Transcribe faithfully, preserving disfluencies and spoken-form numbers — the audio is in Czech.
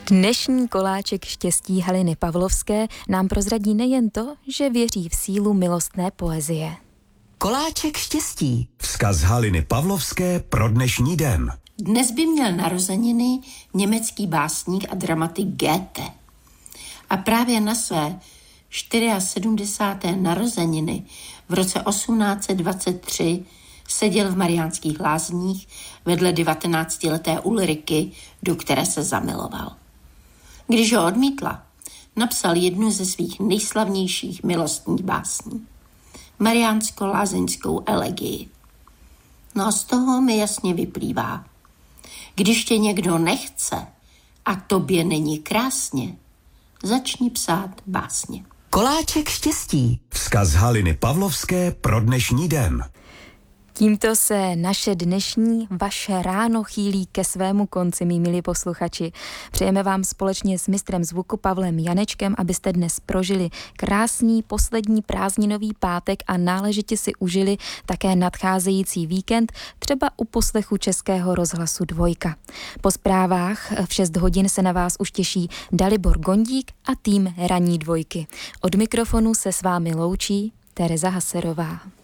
Dnešní koláček štěstí Haliny Pavlovské nám prozradí nejen to, že věří v sílu milostné poezie. Koláček štěstí. Vzkaz Haliny Pavlovské pro dnešní den. Dnes by měl narozeniny německý básník a dramatik Goethe. A právě na své sedmdesáté čtvrté narozeniny v roce osmnáct set dvacet tři seděl v Mariánských Lázních vedle devatenáctileté Ulriky, do které se zamiloval. Když ho odmítla, napsal jednu ze svých nejslavnějších milostních básní. Mariánsko-lázeňskou elegii. No a z toho mi jasně vyplývá. Když tě někdo nechce a tobě není krásně, začni psát básně. Koláček štěstí. Vzkaz Haliny Pavlovské pro dnešní den. Tímto se naše dnešní vaše ráno chýlí ke svému konci, mí milí posluchači. Přejeme vám společně s mistrem zvuku Pavlem Janečkem, abyste dnes prožili krásný poslední prázdninový pátek a náležitě si užili také nadcházející víkend, třeba u poslechu Českého rozhlasu Dvojka. Po zprávách v šest hodin se na vás už těší Dalibor Gondík a tým Ranní dvojky. Od mikrofonu se s vámi loučí Tereza Haserová.